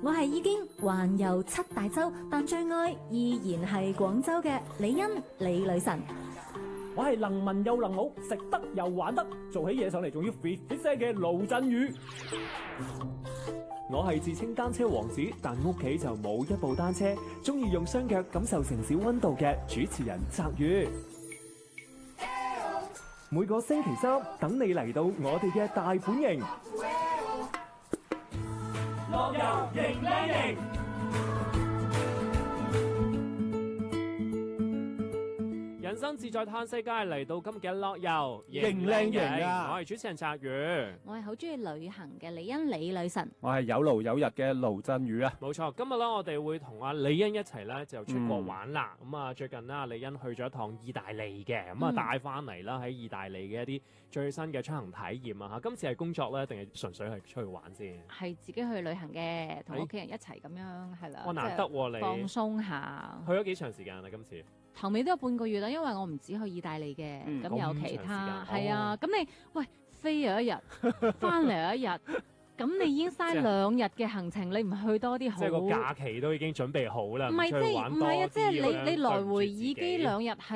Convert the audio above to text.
我係已經環遊7大洲，但最愛依然係廣州嘅李欣李女神。 我係能文又能武，食得又玩得，做起嘢上嚟仲要 fit 聲嘅盧振宇。 我係自稱單車王子，但屋企就冇一部單車，中意用雙腳感受城市溫度嘅主持人澤宇。每個星期三等你嚟到我哋嘅大本營， 樂遊型靚型。 人生自在嘆世界，嚟到今日嘅樂遊型靚型啊！ 我係主持人澤宇， 我係好中意旅行嘅李欣李女神。 我係有勞有日嘅盧振宇啊！ 冇錯，今日咧我哋會同阿李欣一齊咧就出國玩啦。咁啊，最近啦，李欣去咗一趟意大利嘅，咁啊帶翻嚟啦喺意大利嘅一啲最新嘅出行體驗啊！嚇，今次係工作咧定係純粹係出去玩先？ 係自己去旅行嘅，同屋企人一齊咁樣係啦。 哇，難得喎你放鬆下。 去咗幾長時間啊？今次頭尾都有半個月啦，因為我唔止去意大利嘅，咁有其他係啊。咁你喂飛咗一日，翻嚟一日，咁你已經嘥2日嘅行程，你唔去多啲好？ 即係個假期都已經準備好啦， 唔係即係唔係啊？即係你來回耳機2日係。